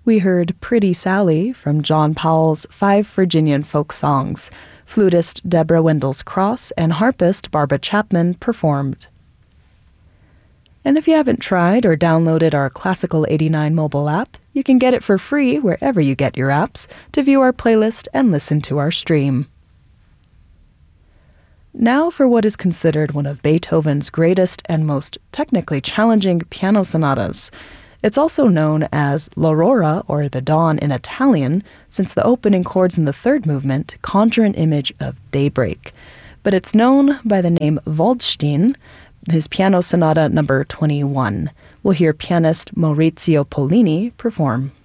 We heard Pretty Sally from John Powell's 5 Virginian Folk Songs. Flutist Deborah Wendell's Cross and harpist Barbara Chapman performed. And if you haven't tried or downloaded our Classical 89 mobile app, you can get it for free wherever you get your apps to view our playlist and listen to our stream. Now for what is considered one of Beethoven's greatest and most technically challenging piano sonatas. It's also known as L'Aurora, or the Dawn in Italian, since the opening chords in the third movement conjure an image of daybreak. But it's known by the name Waldstein, his piano sonata number 21. We'll hear pianist Maurizio Pollini perform.